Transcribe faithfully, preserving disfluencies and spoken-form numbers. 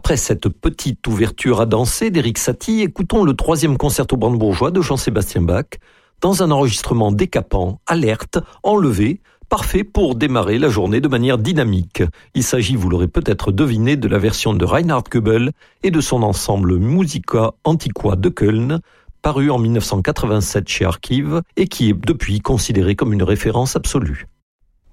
Après cette petite ouverture à danser d'Erik Satie, écoutons le troisième concerto brandebourgeois de Jean-Sébastien Bach dans un enregistrement décapant, alerte, enlevé, parfait pour démarrer la journée de manière dynamique. Il s'agit, vous l'aurez peut-être deviné, de la version de Reinhard Goebel et de son ensemble Musica Antiqua de Köln, paru en mille neuf cent quatre-vingt-sept chez Archive et qui est depuis considéré comme une référence absolue.